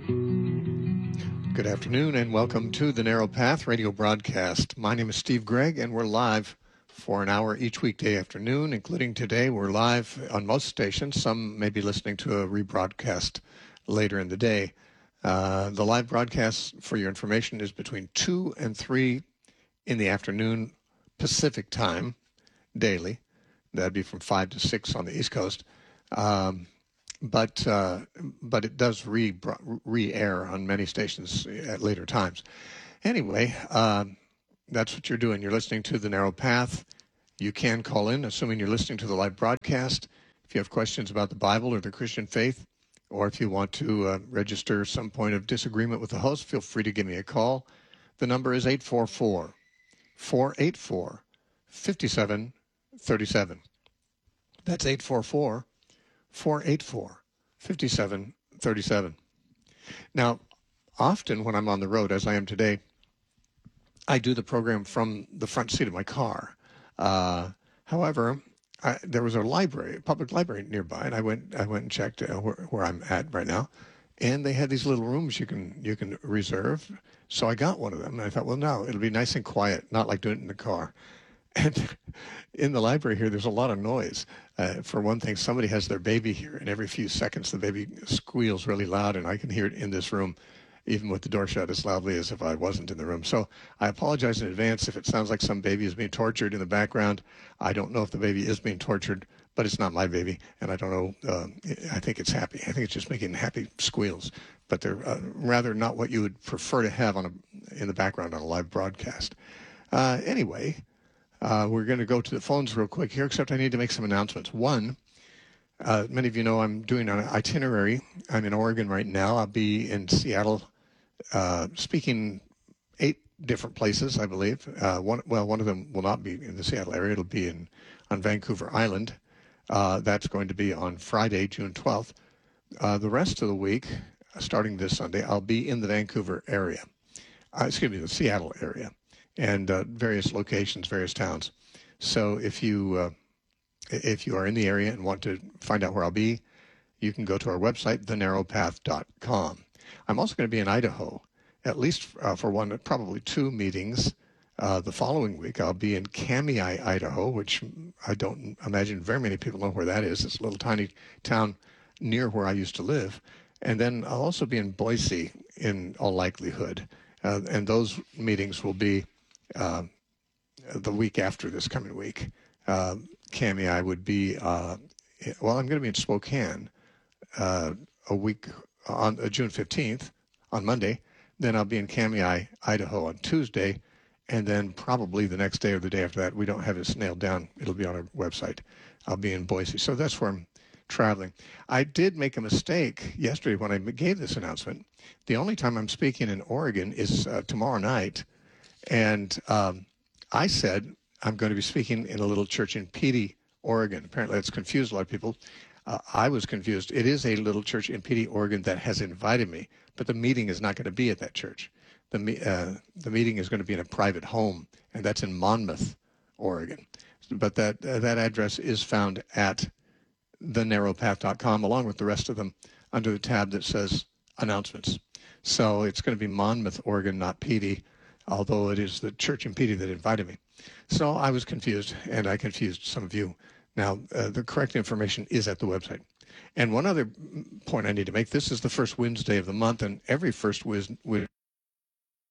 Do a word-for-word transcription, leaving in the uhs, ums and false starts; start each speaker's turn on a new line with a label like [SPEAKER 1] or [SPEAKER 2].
[SPEAKER 1] Good afternoon and welcome to the Narrow Path radio broadcast. My name is Steve Gregg and we're live for an hour each weekday afternoon, including today. We're live on most stations. Some may be listening to a rebroadcast later in the day. Uh, the live broadcast, for your information, is between two and three in the afternoon Pacific time daily. That'd be from five to six on the East Coast. Um, But uh, but it does re re-air on many stations at later times. Anyway, um, that's what you're doing. You're listening to The Narrow Path. You can call in, assuming you're listening to the live broadcast. If you have questions about the Bible or the Christian faith, or if you want to uh, register some point of disagreement with the host, feel free to give me a call. The number is eight four four, four eight four, five seven three seven. That's eight four four, four eight four, five seven three seven. Now, often when I'm on the road, as I am today, I do the program from the front seat of my car. Uh, however, I, there was a library, a public library nearby, and I went I went and checked uh, where, where I'm at right now, and they had these little rooms you can you can reserve. So I got one of them, and I thought, well, no, it'll be nice and quiet, not like doing it in the car. And in the library here, there's a lot of noise. Uh, for one thing, somebody has their baby here, and every few seconds the baby squeals really loud, and I can hear it in this room, even with the door shut, as loudly as if I wasn't in the room. So I apologize in advance if it sounds like some baby is being tortured in the background. I don't know if the baby is being tortured, but it's not my baby, and I don't know. Uh, I think it's happy. I think it's just making happy squeals, but they're uh, rather not what you would prefer to have on a, in the background on a live broadcast. Uh, anyway... Uh, we're going to go to the phones real quick here, except I need to make some announcements. One, uh, many of you know I'm doing an itinerary. I'm in Oregon right now. I'll be in Seattle uh, speaking eight different places, I believe. Uh, one, well, one of them will not be in the Seattle area. It'll be in on Vancouver Island. Uh, that's going to be on Friday, June twelfth. Uh, the rest of the week, starting this Sunday, I'll be in the Vancouver area. Uh, excuse me, the Seattle area. And uh, various locations, various towns. So if you uh, if you are in the area and want to find out where I'll be, you can go to our website, the narrow path dot com. I'm also going to be in Idaho, at least uh, for one, probably two meetings uh, the following week. I'll be in Kamiah, Idaho, which I don't imagine very many people know where that is. It's a little tiny town near where I used to live. And then I'll also be in Boise in all likelihood. Uh, and those meetings will be Uh, the week after this coming week. Uh, Kamiah would be, uh, well, I'm going to be in Spokane uh, a week on uh, June fifteenth on Monday. Then I'll be in Kamiah, Idaho on Tuesday. And then probably the next day or the day after that, we don't have this nailed down. It'll be on our website. I'll be in Boise. So that's where I'm traveling. I did make a mistake yesterday when I gave this announcement. The only time I'm speaking in Oregon is uh, tomorrow night. And um, I said I'm going to be speaking in a little church in Petey, Oregon. Apparently that's confused a lot of people. Uh, I was confused. It is a little church in Petey, Oregon that has invited me, but the meeting is not going to be at that church. The, uh, the meeting is going to be in a private home, and that's in Monmouth, Oregon. But that, uh, that address is found at the narrow path dot com, along with the rest of them, under the tab that says Announcements. So it's going to be Monmouth, Oregon, not Petey, although it is the church in Petey that invited me. So I was confused, and I confused some of you. Now, uh, the correct information is at the website. And one other point I need to make, this is the first Wednesday of the month, and every first Wednesday